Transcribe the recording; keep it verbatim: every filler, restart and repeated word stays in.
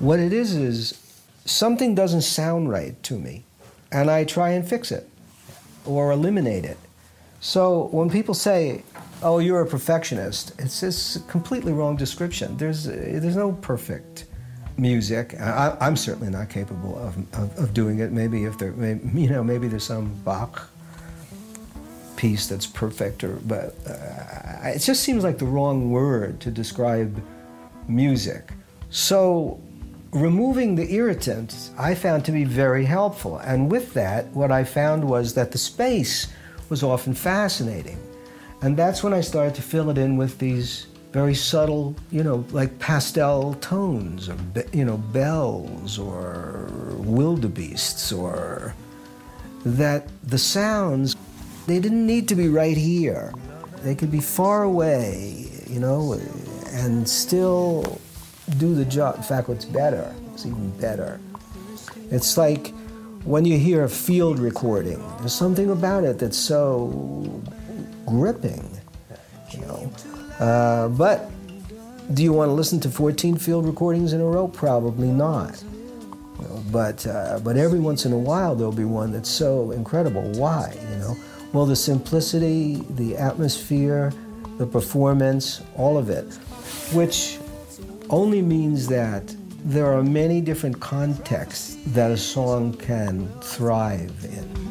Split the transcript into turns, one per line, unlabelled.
What it is is something doesn't sound right to me, and I try and fix it or eliminate it. So when people say, oh, you're a perfectionist, it's just a completely wrong description. There's, there's no perfect music. I, I'm certainly not capable of, of, of doing it. Maybe if there, maybe, you know, maybe there's some Bach piece that's perfect, or but uh, it just seems like the wrong word to describe music. So removing the irritant I found to be very helpful, and with that, what I found was that the space was often fascinating, and that's when I started to fill it in with these very subtle, you know, like pastel tones, or you know, bells, or wildebeests, or that the sounds, they didn't need to be right here. They could be far away, you know, and still do the job. In fact, what's better, it's even better. It's like when you hear a field recording, there's something about it that's so gripping, you know. Uh, but do you want to listen to fourteen field recordings in a row? Probably not. You know, but, uh, but every once in a while, there'll be one that's so incredible. Why, you know? Well, the simplicity, the atmosphere, the performance, all of it, which only means that there are many different contexts that a song can thrive in.